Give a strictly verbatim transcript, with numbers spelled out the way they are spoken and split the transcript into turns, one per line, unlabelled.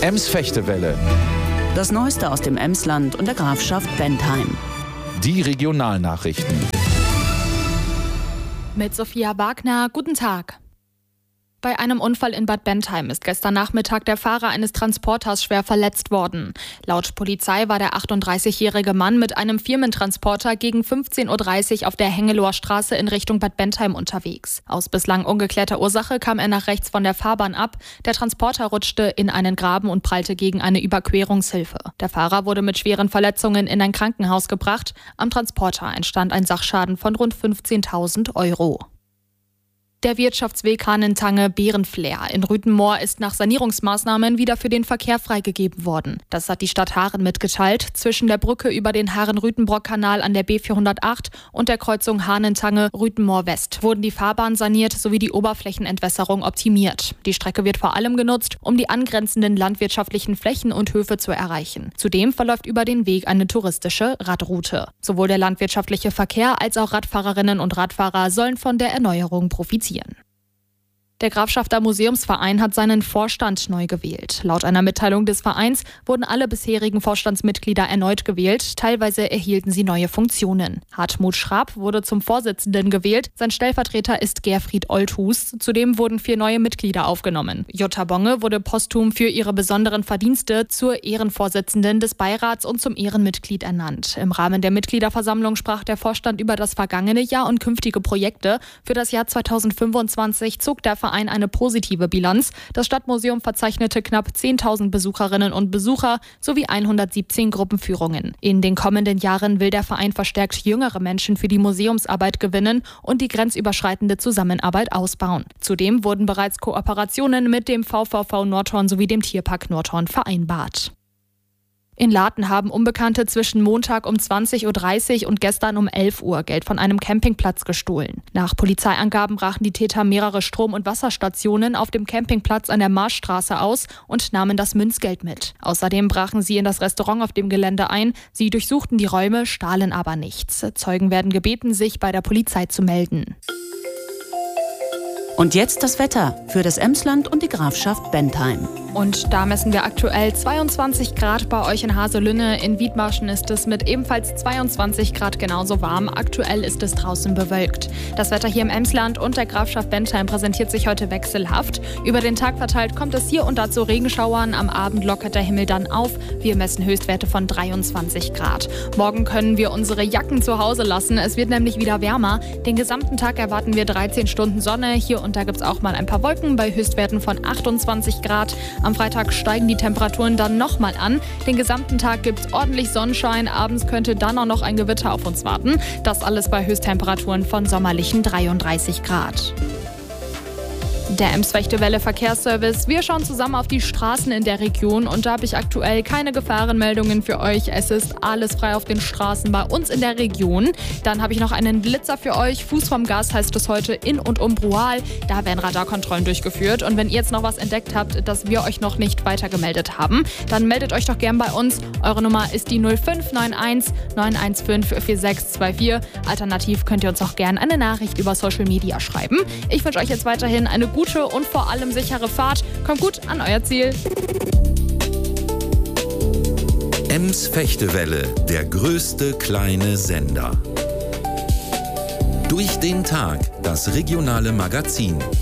Ems-Fechtewelle.
Das Neueste aus dem Emsland und der Grafschaft Bentheim.
Die Regionalnachrichten.
Mit Sophia Wagner, guten Tag. Bei einem Unfall in Bad Bentheim ist gestern Nachmittag der Fahrer eines Transporters schwer verletzt worden. Laut Polizei war der achtunddreißigjährige Mann mit einem Firmentransporter gegen fünfzehn Uhr dreißig auf der Hengeloher Straße in Richtung Bad Bentheim unterwegs. Aus bislang ungeklärter Ursache kam er nach rechts von der Fahrbahn ab. Der Transporter rutschte in einen Graben und prallte gegen eine Überquerungshilfe. Der Fahrer wurde mit schweren Verletzungen in ein Krankenhaus gebracht. Am Transporter entstand ein Sachschaden von rund fünfzehntausend Euro. Der Wirtschaftsweg Hahnentange-Bärenflair in Rüthenmoor ist nach Sanierungsmaßnahmen wieder für den Verkehr freigegeben worden. Das hat die Stadt Haaren mitgeteilt. Zwischen der Brücke über den Haaren-Rütenbrock-Kanal an der B vierhundertacht und der Kreuzung Hahnentange-Rüthenmoor-West wurden die Fahrbahn saniert sowie die Oberflächenentwässerung optimiert. Die Strecke wird vor allem genutzt, um die angrenzenden landwirtschaftlichen Flächen und Höfe zu erreichen. Zudem verläuft über den Weg eine touristische Radroute. Sowohl der landwirtschaftliche Verkehr als auch Radfahrerinnen und Radfahrer sollen von der Erneuerung profitieren. Der Grafschafter Museumsverein hat seinen Vorstand neu gewählt. Laut einer Mitteilung des Vereins wurden alle bisherigen Vorstandsmitglieder erneut gewählt. Teilweise erhielten sie neue Funktionen. Hartmut Schrapp wurde zum Vorsitzenden gewählt. Sein Stellvertreter ist Gerfried Olthus. Zudem wurden vier neue Mitglieder aufgenommen. Jutta Bonge wurde posthum für ihre besonderen Verdienste zur Ehrenvorsitzenden des Beirats und zum Ehrenmitglied ernannt. Im Rahmen der Mitgliederversammlung sprach der Vorstand über das vergangene Jahr und künftige Projekte. Für das Jahr zweitausendfünfundzwanzig zog der Verein eine positive Bilanz. Das Stadtmuseum verzeichnete knapp zehntausend Besucherinnen und Besucher sowie hundertsiebzehn Gruppenführungen. In den kommenden Jahren will der Verein verstärkt jüngere Menschen für die Museumsarbeit gewinnen und die grenzüberschreitende Zusammenarbeit ausbauen. Zudem wurden bereits Kooperationen mit dem V V V Nordhorn sowie dem Tierpark Nordhorn vereinbart. In Laten haben Unbekannte zwischen Montag um zwanzig Uhr dreißig und gestern um elf Uhr Geld von einem Campingplatz gestohlen. Nach Polizeiangaben brachen die Täter mehrere Strom- und Wasserstationen auf dem Campingplatz an der Marschstraße aus und nahmen das Münzgeld mit. Außerdem brachen sie in das Restaurant auf dem Gelände ein. Sie durchsuchten die Räume, stahlen aber nichts. Zeugen werden gebeten, sich bei der Polizei zu melden.
Und jetzt das Wetter für das Emsland und die Grafschaft Bentheim.
Und da messen wir aktuell zweiundzwanzig Grad bei euch in Haselünne. In Wiedmarschen ist es mit ebenfalls zweiundzwanzig Grad genauso warm. Aktuell ist es draußen bewölkt. Das Wetter hier im Emsland und der Grafschaft Bentheim präsentiert sich heute wechselhaft. Über den Tag verteilt kommt es hier und da zu Regenschauern. Am Abend lockert der Himmel dann auf. Wir messen Höchstwerte von dreiundzwanzig Grad. Morgen können wir unsere Jacken zu Hause lassen. Es wird nämlich wieder wärmer. Den gesamten Tag erwarten wir dreizehn Stunden Sonne. Hier und da gibt es auch mal ein paar Wolken bei Höchstwerten von achtundzwanzig Grad. Am Freitag steigen die Temperaturen dann nochmal an. Den gesamten Tag gibt es ordentlich Sonnenschein. Abends könnte dann auch noch ein Gewitter auf uns warten. Das alles bei Höchsttemperaturen von sommerlichen dreiunddreißig Grad. Der Ems-Fechtewelle Verkehrsservice. Wir schauen zusammen auf die Straßen in der Region und da habe ich aktuell keine Gefahrenmeldungen für euch. Es ist alles frei auf den Straßen bei uns in der Region. Dann habe ich noch einen Blitzer für euch. Fuß vom Gas heißt es heute in und um Brual. Da werden Radarkontrollen durchgeführt und wenn ihr jetzt noch was entdeckt habt, das wir euch noch nicht weitergemeldet haben, dann meldet euch doch gern bei uns. Eure Nummer ist die null fünf neun eins neun eins fünf vier sechs zwei vier. Alternativ könnt ihr uns auch gern eine Nachricht über Social Media schreiben. Ich wünsche euch jetzt weiterhin eine gute Gute und vor allem sichere Fahrt. Kommt gut an euer Ziel.
Ems-Fechtewelle, der größte kleine Sender. Durch den Tag, das regionale Magazin.